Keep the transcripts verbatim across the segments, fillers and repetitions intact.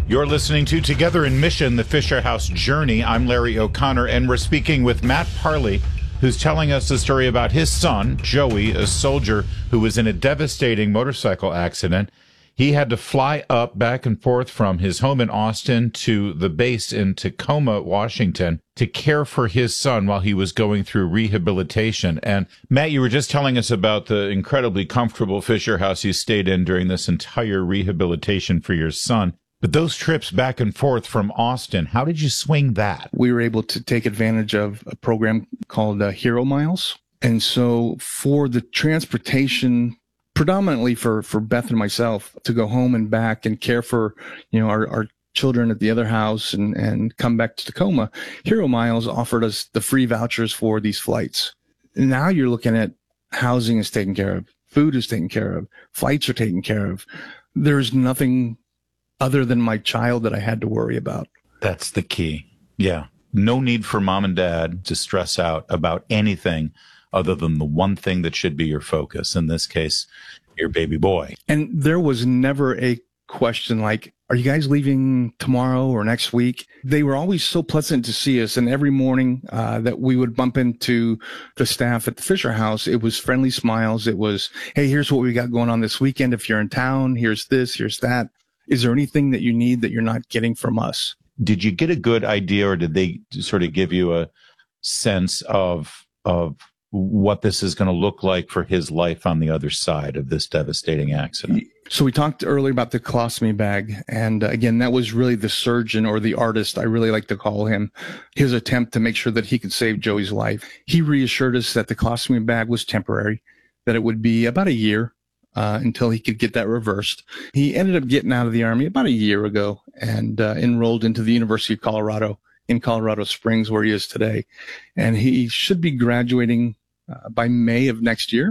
You're listening to Together in Mission, the Fisher House Journey. I'm Larry O'Connor, and we're speaking with Matt Parley, who's telling us a story about his son, Joey, a soldier who was in a devastating motorcycle accident. He had to fly up back and forth from his home in Austin to the base in Tacoma, Washington, to care for his son while he was going through rehabilitation. And Matt, you were just telling us about the incredibly comfortable Fisher House you stayed in during this entire rehabilitation for your son. But those trips back and forth from Austin, how did you swing that? We were able to take advantage of a program called uh, Hero Miles. And so for the transportation, predominantly for, for Beth and myself to go home and back and care for, you know, our, our children at the other house and, and come back to Tacoma, Hero Miles offered us the free vouchers for these flights. Now you're looking at housing is taken care of, food is taken care of, flights are taken care of. There's nothing other than my child that I had to worry about. That's the key. Yeah. No need for mom and dad to stress out about anything other than the one thing that should be your focus. In this case, your baby boy. And there was never a question like, are you guys leaving tomorrow or next week? They were always so pleasant to see us. And every morning uh, that we would bump into the staff at the Fisher House, it was friendly smiles. It was, hey, here's what we got going on this weekend. If you're in town, here's this, here's that. Is there anything that you need that you're not getting from us? Did you get a good idea, or did they sort of give you a sense of of what this is going to look like for his life on the other side of this devastating accident? So we talked earlier about the colostomy bag. And uh, again, that was really the surgeon or the artist, I really like to call him, his attempt to make sure that he could save Joey's life. He reassured us that the colostomy bag was temporary, that it would be about a year. Uh, until he could get that reversed. He ended up getting out of the Army about a year ago and uh, enrolled into the University of Colorado in Colorado Springs, where he is today. And he should be graduating uh, by May of next year.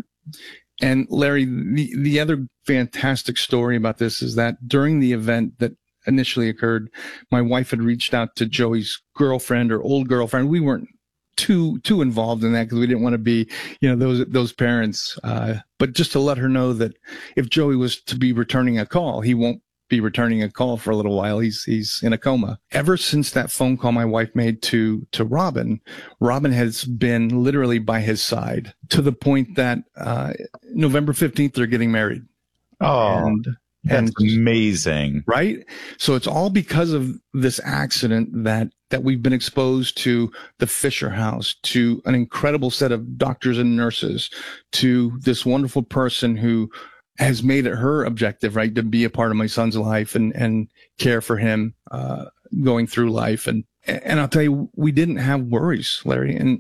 And Larry, the, the other fantastic story about this is that during the event that initially occurred, my wife had reached out to Joey's girlfriend or old girlfriend. We weren't too too involved in that because we didn't want to be, you know, those those parents. Uh, but just to let her know that if Joey was to be returning a call, he won't be returning a call for a little while. He's he's in a coma. Ever since that phone call my wife made to to Robin, Robin has been literally by his side to the point that uh, November fifteenth they're getting married. Oh. And, That's and, amazing. Right? So it's all because of this accident that that we've been exposed to the Fisher House, to an incredible set of doctors and nurses, to this wonderful person who has made it her objective, right, to be a part of my son's life and, and care for him uh, going through life. And, and I'll tell you, we didn't have worries, Larry. And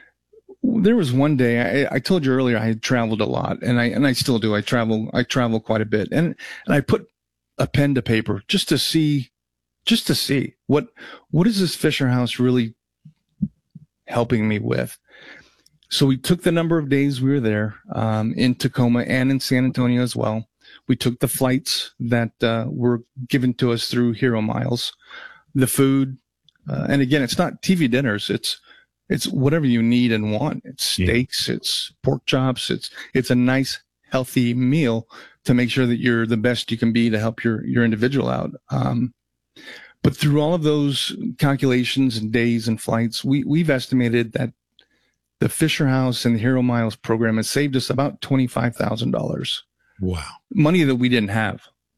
there was one day, I, I told you earlier, I had traveled a lot, and I and I still do. I travel, I travel quite a bit, and and I put a pen to paper just to see, just to see what what is this Fisher House really helping me with. So we took the number of days we were there um, in Tacoma and in San Antonio as well. We took the flights that uh, were given to us through Hero Miles, the food, uh, and again, it's not T V dinners. It's It's whatever you need and want. It's steaks, yeah. It's pork chops. It's, it's a nice, healthy meal to make sure that you're the best you can be to help your, your individual out. Um, but through all of those calculations and days and flights, we, we've estimated that the Fisher House and the Hero Miles program has saved us about twenty-five thousand dollars. Wow. Money that we didn't have,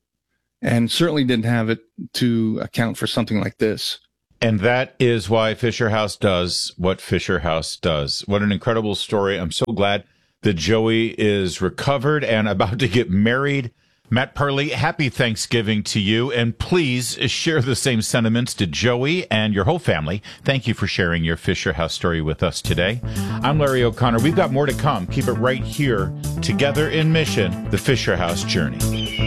and certainly didn't have it to account for something like this. And that is why Fisher House does what Fisher House does. What an incredible story. I'm so glad that Joey is recovered and about to get married. Matt Parley, happy Thanksgiving to you. And please share the same sentiments to Joey and your whole family. Thank you for sharing your Fisher House story with us today. I'm Larry O'Connor. We've got more to come. Keep it right here. Together in Mission, the Fisher House Journey.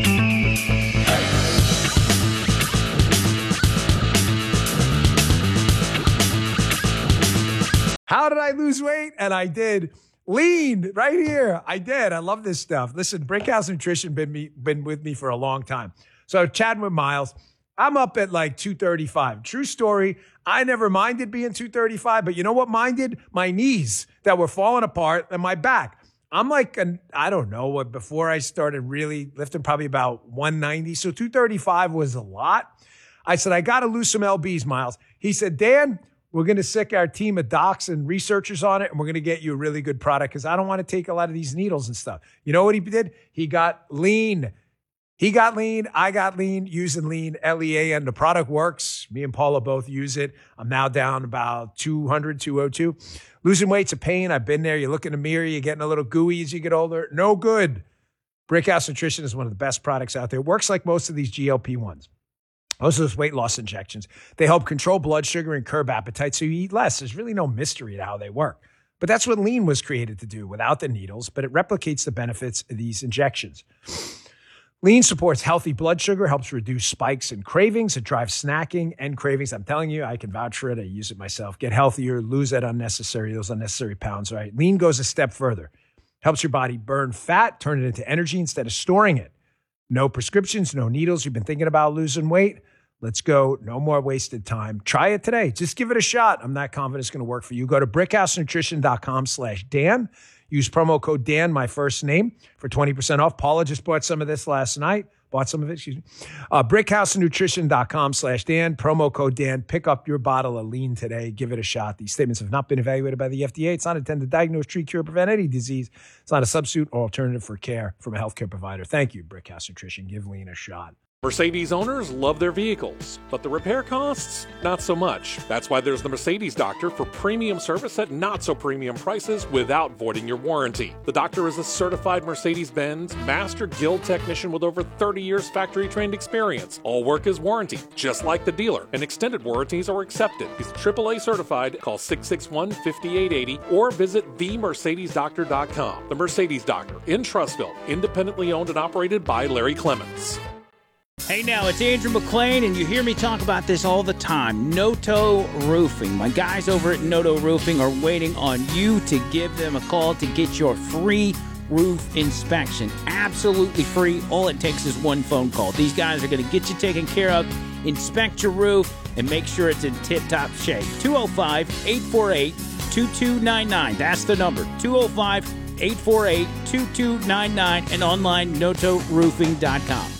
How did I lose weight? And I did. Lean right here. I did. I love this stuff. Listen, Brickhouse Nutrition been me been with me for a long time. So chatting with Miles, I'm up at like two thirty-five. True story. I never minded being two thirty-five, but you know what minded? My knees that were falling apart and my back. I'm like, an, I don't know what, before I started really lifting, probably about one ninety. So two thirty-five was a lot. I said, I got to lose some L Bs, Miles. He said, Dan, we're going to sick our team of docs and researchers on it, and we're going to get you a really good product because I don't want to take a lot of these needles and stuff. You know what he did? He got lean. He got lean. I got lean using lean, L E A N. The product works. Me and Paula both use it. I'm now down about two hundred, two oh two. Losing weight's a pain. I've been there. You look in the mirror, you're getting a little gooey as you get older. No good. Brickhouse Nutrition is one of the best products out there. It works like most of these G L P ones. Most of those weight loss injections. They help control blood sugar and curb appetite so you eat less. There's really no mystery to how they work. But that's what lean was created to do without the needles, but it replicates the benefits of these injections. Lean supports healthy blood sugar, helps reduce spikes and cravings. It drives snacking and cravings. I'm telling you, I can vouch for it. I use it myself. Get healthier, lose that unnecessary, those unnecessary pounds, right? Lean goes a step further. Helps your body burn fat, turn it into energy instead of storing it. No prescriptions, no needles. You've been thinking about losing weight? Let's go. No more wasted time. Try it today. Just give it a shot. I'm not confident it's going to work for you. Go to brickhousenutrition.com slash Dan. Use promo code Dan, my first name, for twenty percent off. Paula just bought some of this last night. Bought some of it, excuse me. Uh, brickhousenutrition.com slash Dan. Promo code Dan. Pick up your bottle of lean today. Give it a shot. These statements have not been evaluated by the F D A. It's not intended to diagnose, treat, cure, prevent any disease. It's not a substitute or alternative for care from a healthcare provider. Thank you, Brickhouse Nutrition. Give lean a shot. Mercedes owners love their vehicles, but the repair costs, not so much. That's why there's the Mercedes Doctor for premium service at not so premium prices without voiding your warranty. The Doctor is a certified Mercedes-Benz Master Guild technician with over thirty years factory trained experience. All work is warranty, just like the dealer, and extended warranties are accepted. He's triple A certified. Call six six one, five eight eight zero or visit the mercedes doctor dot com. The Mercedes Doctor in Trussville, independently owned and operated by Larry Clements. Hey now, it's Andrew McLean, and you hear me talk about this all the time. Noto Roofing. My guys over at Noto Roofing are waiting on you to give them a call to get your free roof inspection. Absolutely free. All it takes is one phone call. These guys are going to get you taken care of, inspect your roof, and make sure it's in tip-top shape. two oh five, eight four eight, two two nine nine. That's the number. two oh five, eight four eight, two two nine nine and online noto roofing dot com.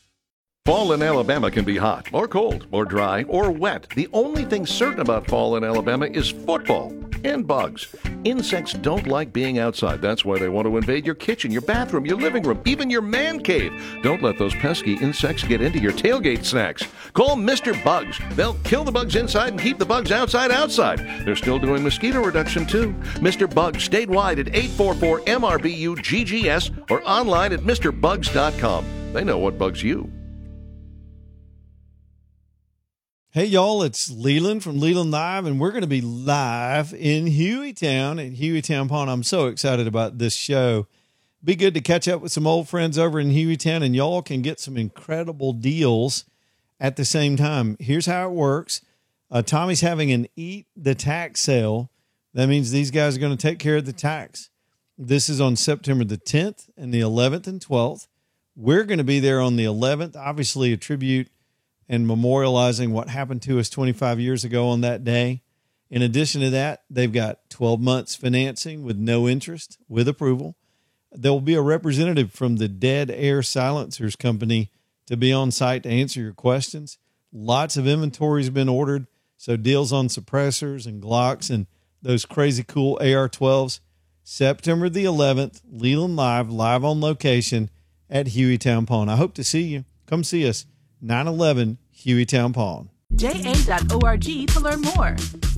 Fall in Alabama can be hot, or cold, or dry, or wet. The only thing certain about fall in Alabama is football and bugs. Insects don't like being outside. That's why they want to invade your kitchen, your bathroom, your living room, even your man cave. Don't let those pesky insects get into your tailgate snacks. Call Mister Bugs. They'll kill the bugs inside and keep the bugs outside outside. They're still doing mosquito reduction, too. Mister Bugs statewide at eight four four M R B U G G S or online at Mr Bugs dot com. They know what bugs you. Hey, y'all, it's Leland from Leland Live, and we're going to be live in Hueytown at Hueytown Pawn. I'm so excited about this show. Be good to catch up with some old friends over in Hueytown, and y'all can get some incredible deals at the same time. Here's how it works. Uh, Tommy's having an Eat the Tax sale. That means these guys are going to take care of the tax. This is on September the tenth and the eleventh and twelfth. We're going to be there on the eleventh, obviously a tribute and memorializing what happened to us twenty-five years ago on that day. In addition to that, they've got twelve months financing with no interest, with approval. There will be a representative from the Dead Air Silencers Company to be on site to answer your questions. Lots of inventory has been ordered, so deals on suppressors and Glocks and those crazy cool A R twelves. September the eleventh, Leland Live, live on location at Hueytown Pawn. I hope to see you. Come see us. nine eleven Hueytown Pawn. J A dot org to learn more.